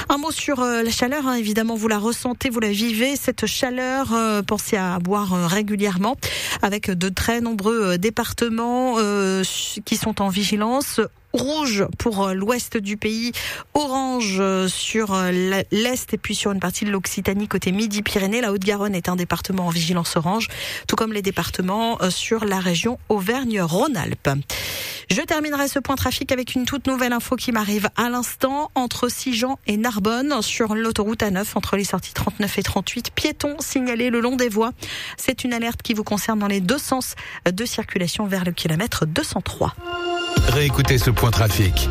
Un mot sur la chaleur, évidemment, vous la ressentez, vous la vivez, cette chaleur, pensez à boire régulièrement, avec de très nombreux départements qui sont en vigilance. Rouge pour l'ouest du pays, orange sur l'est et puis sur une partie de l'Occitanie côté Midi-Pyrénées. La Haute-Garonne est un département en vigilance orange, tout comme les départements sur la région Auvergne-Rhône-Alpes. Je terminerai ce point trafic avec une toute nouvelle info qui m'arrive à l'instant. Entre Sigean et Narbonne, sur l'autoroute A9, entre les sorties 39 et 38, piétons signalés le long des voies. C'est une alerte qui vous concerne dans les deux sens de circulation vers le kilomètre 203. Réécoutez ce point trafic